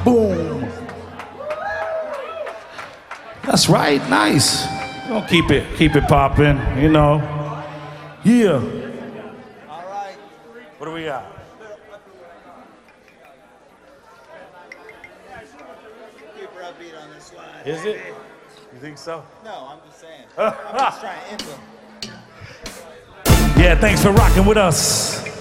Boom. That's right. Nice. We'll keep it popping, you know. Yeah. All right. What do we got? Super upbeat on this one. Is it? You think so? No, I'm just saying. I'm just trying to info. Yeah, thanks for rocking with us.